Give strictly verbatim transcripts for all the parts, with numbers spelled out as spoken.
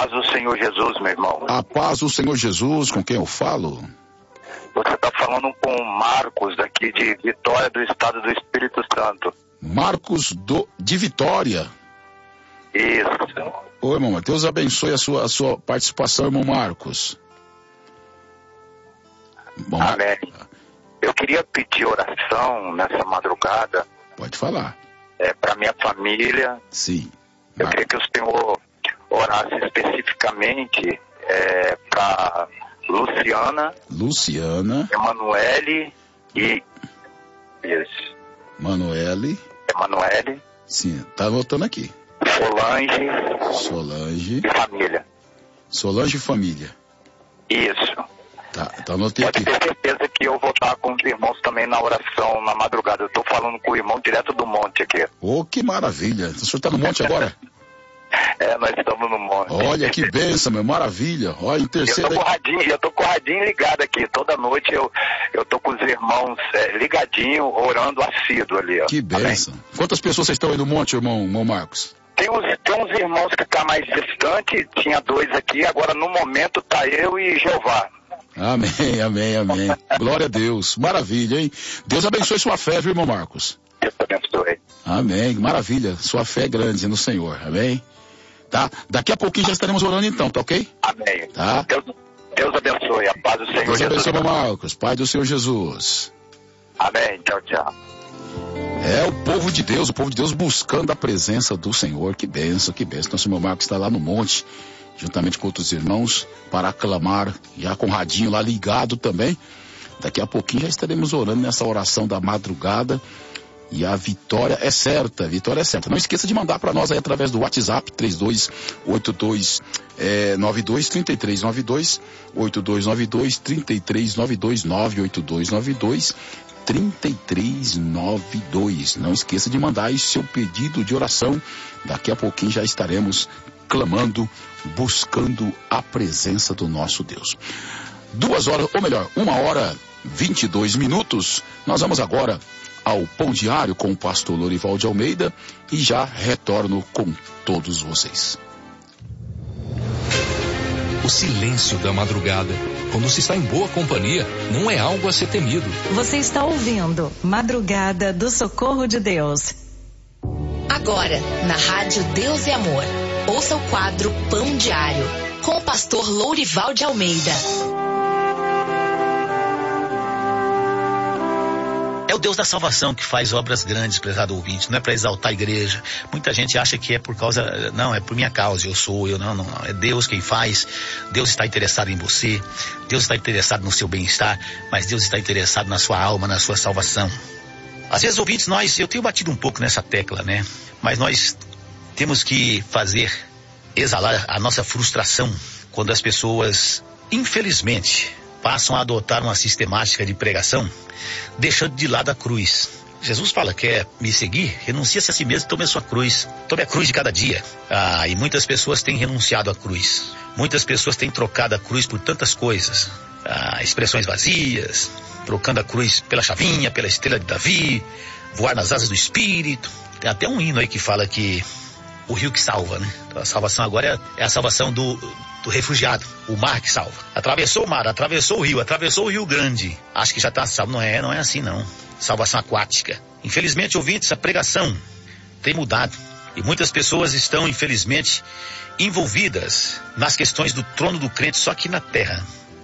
paz do Senhor Jesus, meu irmão. A paz do Senhor Jesus, com quem eu falo? Você está falando com o Marcos, daqui de Vitória, do estado do Espírito Santo. Marcos do, de Vitória. Isso. Ô, irmão, Deus abençoe a sua, a sua participação, irmão Marcos. Bom, Amém. Eu queria pedir oração nessa madrugada. Pode falar. É, para minha família. Sim. Eu queria que o Senhor orasse especificamente é, para Luciana. Luciana. Emanuele e... Isso. Manuele. Emanuele. Sim, tá anotando aqui. Solange. Solange. E família. Solange e família. Isso. Tá, tá anotei Pode aqui. ter certeza que eu vou estar com os irmãos também na oração, na madrugada. Eu estou falando com o irmão direto do monte aqui. Ô, que maravilha. O senhor tá no monte agora? É, nós estamos no monte. Olha que bênção, meu, maravilha. Olha, em Eu terceira... tô com o radinho, eu tô com o radinho ligado aqui. Toda noite eu, eu tô com os irmãos é, ligadinho, orando assíduo ali, ó. Que bênção. Amém? Quantas pessoas vocês estão aí no monte, irmão, irmão Marcos? Tem uns, tem uns irmãos que tá mais distante, tinha dois aqui, agora no momento tá eu e Jeová. Amém, amém, amém. Glória a Deus. Maravilha, hein? Deus abençoe sua fé, viu, irmão Marcos? Deus abençoe. Amém, maravilha. Sua fé é grande no Senhor, amém? Tá? Daqui a pouquinho já estaremos orando então, tá ok? Amém. Tá? Deus, Deus abençoe, a paz do Senhor Deus Jesus. abençoe, irmão Marcos. Pai do Senhor Jesus. Amém, tchau, tchau. É o povo de Deus, o povo de Deus buscando a presença do Senhor. Que bênção, que bênção. Nosso irmão Marcos está lá no monte, juntamente com outros irmãos, para aclamar, já com o radinho lá ligado também. Daqui a pouquinho já estaremos orando nessa oração da madrugada. E a vitória é certa, a vitória é certa. Não esqueça de mandar para nós aí através do WhatsApp, três dois oito dois nove dois três três nove dois, oito dois nove dois três três nove dois, nove oito dois nove dois três três nove dois. Não esqueça de mandar aí seu pedido de oração. Daqui a pouquinho já estaremos clamando, buscando a presença do nosso Deus. Duas horas, ou melhor, uma hora vinte e dois minutos. Nós vamos agora ao Pão Diário com o pastor Lourival de Almeida e já retorno com todos vocês. O silêncio da madrugada, quando se está em boa companhia, não é algo a ser temido. Você está ouvindo Madrugada do Socorro de Deus. Agora, na Rádio Deus e Amor, ouça o quadro Pão Diário, com o pastor Lourival de Almeida. É o Deus da salvação que faz obras grandes, prezado ouvinte, não é para exaltar a igreja. Muita gente acha que é por causa, não, é por minha causa, eu sou, eu não, não, não, é Deus quem faz. Deus está interessado em você, Deus está interessado no seu bem-estar, mas Deus está interessado na sua alma, na sua salvação. Às vezes, ouvintes, nós, eu tenho batido um pouco nessa tecla, né? Mas nós temos que fazer exalar a nossa frustração quando as pessoas, infelizmente, passam a adotar uma sistemática de pregação, deixando de lado a cruz. Jesus fala, quer me seguir? Renuncie-se a si mesmo e tome a sua cruz. Tome a cruz de cada dia. Ah, e muitas pessoas têm renunciado à cruz. Muitas pessoas têm trocado a cruz por tantas coisas. Ah, expressões vazias, trocando a cruz pela chavinha, pela estrela de Davi, voar nas asas do Espírito. Tem até um hino aí que fala que o rio que salva, né? Então, a salvação agora é, é a salvação do... do refugiado, o mar que salva. Atravessou o mar, atravessou o rio, atravessou o Rio Grande. Acho que já está salvo. Não é, não é assim não. Salvação aquática. Infelizmente, ouvintes, a pregação tem mudado. E muitas pessoas estão, infelizmente, envolvidas nas questões do trono do crente só aqui na terra.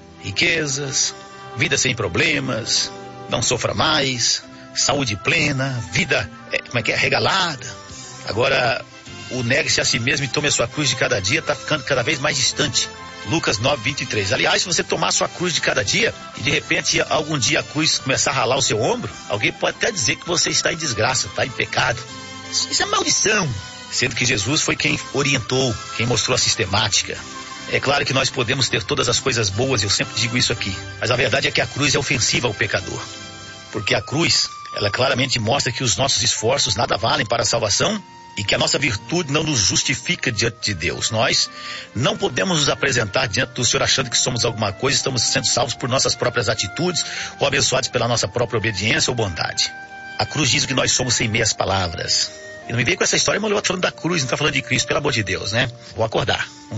Riquezas, vida sem problemas, não sofra mais, saúde plena, vida, é, como é que é, regalada. Agora, o negue-se a si mesmo e tome a sua cruz de cada dia está ficando cada vez mais distante. Lucas nove, vinte e três. Aliás, se você tomar a sua cruz de cada dia e de repente algum dia a cruz começar a ralar o seu ombro, alguém pode até dizer que você está em desgraça, está em pecado. Isso é maldição. Sendo que Jesus foi quem orientou, quem mostrou a sistemática. É claro que nós podemos ter todas as coisas boas, eu sempre digo isso aqui. Mas a verdade é que a cruz é ofensiva ao pecador. Porque a cruz, ela claramente mostra que os nossos esforços nada valem para a salvação e que a nossa virtude não nos justifica diante de Deus. Nós não podemos nos apresentar diante do Senhor achando que somos alguma coisa, estamos sendo salvos por nossas próprias atitudes ou abençoados pela nossa própria obediência ou bondade. A cruz diz que nós somos sem meias palavras. E não me veio com essa história, mas eu estou falando da cruz, não está falando de Cristo, pelo amor de Deus, né? Vou acordar.